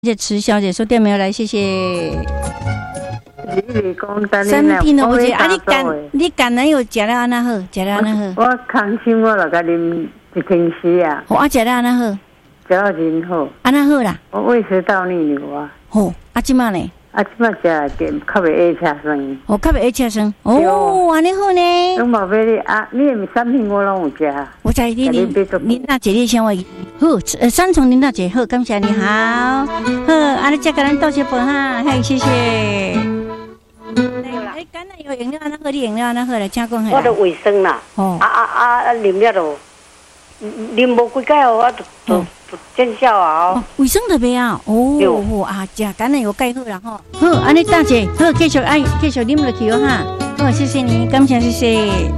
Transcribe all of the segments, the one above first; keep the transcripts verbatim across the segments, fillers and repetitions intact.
谢池小姐说电没有来，谢谢。 生病了，我觉啊，你感你感染有食了安那好，食了安那好。 我康心我就甲啉一瓶水啊。 我食了安那好， 食了真好。 安那好啦。 我胃食道逆流啊。 好，啊即马呢？ 啊即马食点较袂会吃酸。 哦，较袂会吃酸。哦，安尼好呢。 拢无买你啊，你的产品我拢有食。 我知你你林大姐你先话好，呃，三重林大姐好，感谢你好，好，安尼再给咱道谢饭哈，嘿，谢谢。哎，橄榄油饮料那喝，你饮料那喝来加工下。 我都卫生啦，哦，啊啊啊，啉了都啉无几盖哦，啊都都都见效啊哦。 卫生特别啊，哦，啊，食橄榄油盖好啦吼。好，安尼大姐，好，继续哎，继续啉落去哦哈。好，谢谢你，感谢谢谢。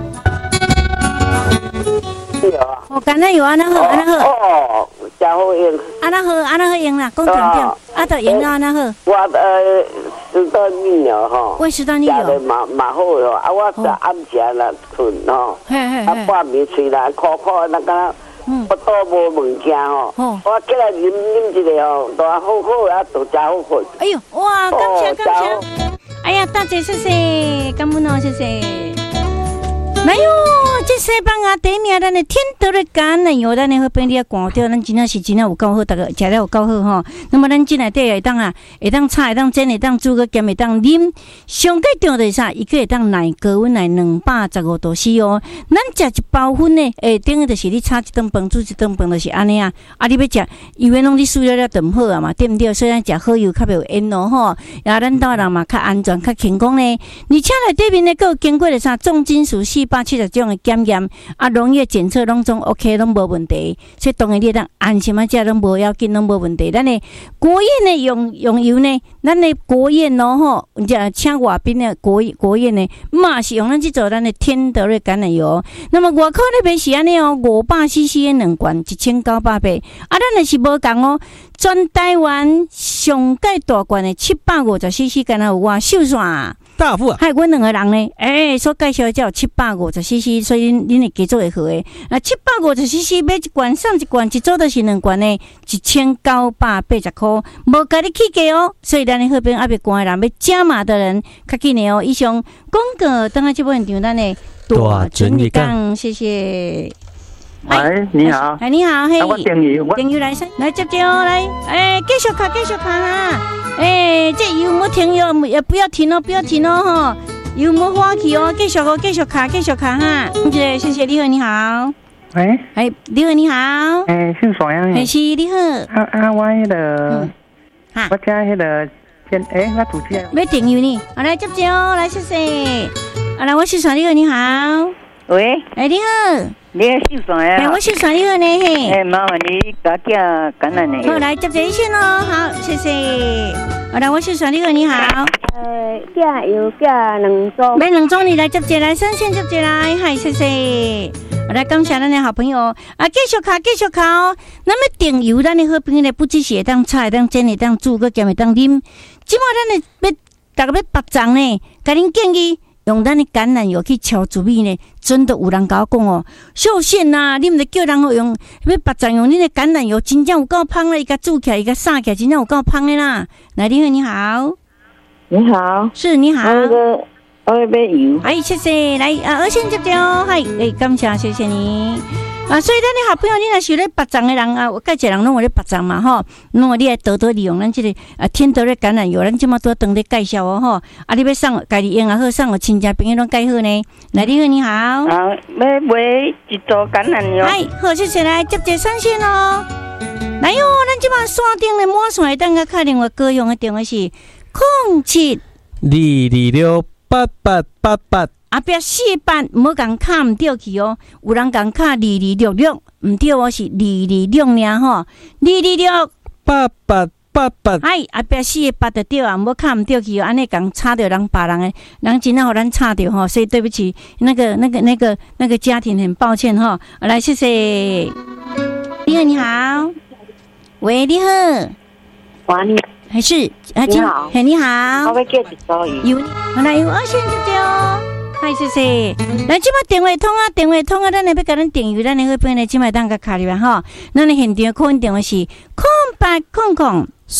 哦，橄榄油安那好，安那好。 哦，真好用。 安那好，安那好用啦，讲重点。啊，着用了安那好。 我呃，食道逆流吼。 我食道逆流。 食的嘛嘛好吼，啊，我食暗时啦困吼。嘿嘿嘿。啊，半暝喙啦苦苦，那个我肚无物件吼。我起来啉啉一个吼，都好好啊，都真好喝。 哎呦，哇，感谢感谢。哎呀，大姐谢谢，感恩哦，谢谢。来哟，这西班牙第一名，咱的天德的橄榄油，咱的好便利啊，看到咱真正是真正有够好，大家食了有够好吼。那么咱进来底会当啊，会当炒，会当煎，会当煮个咸，会当啉。上介重要的是啥？伊个会当耐高温耐两百十五度 C 哦。咱食一包粉呢，诶，等于就是你炒一顿饭，煮一顿饭就是安尼啊。啊，你要食，因为拢你输了了炖好啊嘛，对不对？所以咱食好油较袂有烟咯吼。然后咱岛人嘛较安全、较健康呢。而且内底面呢，佫有经过了啥重金属细百七十种的检验，啊，农业检测拢总 OK， 拢无问题，所以当然你当安心啊，食拢无要紧，拢无问题。咱的国宴呢，用用油呢，咱的国宴咯吼，即请外宾的国国宴呢，嘛是用咱即做咱的天德瑞橄榄油。那么外口那边是安尼哦，五百 C C 的两罐，一千九百八。啊，咱也是无共哦，全台湾上界大罐的七百五十 C C， 敢若有我秀山。 大富啊， 还阮两个人呢，诶、欸，所介绍的叫七百五十 C C， 所以恁会加做会好诶。啊，七百五十 C C 买一罐送一罐，一组都是两罐呢，一千九百八十块，无甲你起价哦。所以咱的好朋友阿别关的人，要加码的人，较紧的哦。以上广告，等下这部现场咱的大准力讲，谢谢。 喂，你好。 哎，你好，嘿。 我订油， 订油来，来接接哦，来，哎，继续卡，继续卡哈。哎，这油莫停哟，也不要停哦，不要停哦，哈，油莫放弃哦，继续哦，继续卡，继续卡哈。谢谢，谢谢，你好，你好。 喂， 哎，你好，你好。 哎，姓啥样？ 哎，是你好。 啊啊，我迄个，哈，我家迄个，先，哎，我主机。 要订油呢，好来接接哦，来谢谢。好来，我是啥？你好，你好。 喂， 哎，你好。 你姓啥呀？ 哎，我姓啥？你好呢？嘿。 哎，麻烦你加加橄榄油。 好，来接接一线哦，好，谢谢。好来，我姓啥？你好，你好。 呃，加油加两种。 买两种，你来接接来，三线接接来，嗨，谢谢。好来，感谢咱的好朋友啊，继续卡，继续卡哦。那么订油，咱的好朋友呢，不只是会当炒，会当煎，会当煮，佮咸会当啉。即马咱的要大家要白粽呢，甲恁建议。用咱的橄榄油去炒煮米呢，真的有人甲我讲哦，秀线呐，你毋得叫人用，要白粽用恁的橄榄油，真正有够香咧，伊甲煮起来，伊甲撒起来，真正有够香的啦。来，你好，你好， 你好， 是你好， 那个我要买油， 哎，谢谢，来啊，二线接接哦，嗨，哎，感谢，谢谢你。啊，所以咱的好朋友，你若是咧白粽的人啊，我介侪人拢有咧白粽嘛吼，弄你来多多利用咱这个啊天德的橄榄油，咱即马多当咧介绍哦吼。啊，你要送家己用也好，送我亲戚朋友拢介好呢。来，你好，你好。 啊，要买一组橄榄油。 哎，好，谢谢来接接三线哦。来哟，咱即马线顶咧满线，等下敲另外各用的电话是零七二二六八八八八。 后壁四八唔好共卡唔对去哦，有人共卡二二六六，唔对哦，是二二六尔吼，二二六八八八八。 哎，后壁四个八就对啊，唔好卡唔对去哦，安尼共插着人别人诶，人真正互咱插着吼，所以对不起，那个那个那个那个家庭很抱歉哈。来，谢谢。你好，你好，喂，你好， 哇，你还是啊， 你好， 嘿，你好， 我要叫一组油， 有，好来有二线就对哦。嗨，谢谢。来，即摆电话通啊，电话通啊，咱来要甲咱订油，咱来去边呢？即摆当个卡里边吼，咱的现场的 call 电话是空八空空